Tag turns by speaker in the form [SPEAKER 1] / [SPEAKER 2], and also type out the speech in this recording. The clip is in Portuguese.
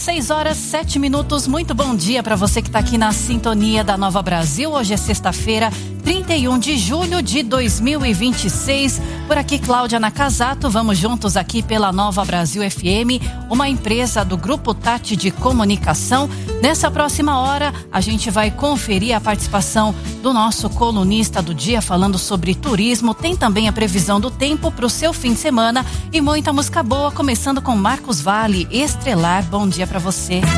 [SPEAKER 1] 6h07. Muito bom dia para você que está aqui na sintonia da Nova Brasil. Hoje é sexta-feira, 31 de julho de 2026. Por aqui, Cláudia Nakazato. Vamos juntos aqui pela Nova Brasil FM, uma empresa do Grupo Tati de Comunicação. Nessa próxima hora, a gente vai conferir a participação do nosso colunista do dia falando sobre turismo. Tem também a previsão do tempo para o seu fim de semana e muita música boa, começando com Marcos Valle, Estrelar. Bom dia para você.